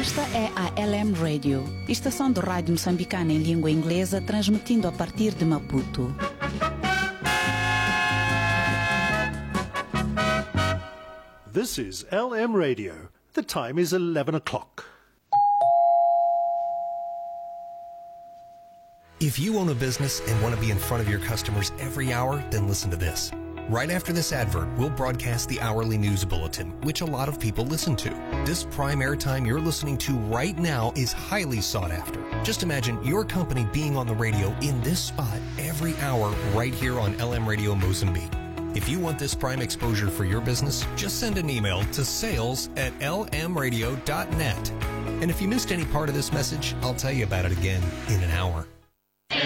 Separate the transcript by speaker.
Speaker 1: Esta é a LM Radio, estação de rádio moçambicana em língua inglesa, transmitindo a partir de Maputo.
Speaker 2: This is LM Radio. The time is 11 o'clock.
Speaker 3: If you own a business and want to be in front of your customers every hour, then listen to this. Right after this advert, we'll broadcast the hourly news bulletin, which a lot of people listen to. This prime airtime you're listening to right now is highly sought after. Just imagine your company being on the radio in this spot every hour right here on LM Radio Mozambique. If you want this prime exposure for your business, just send an email to sales@lmradio.net. And if you missed any part of this message, I'll tell you about it again in an hour.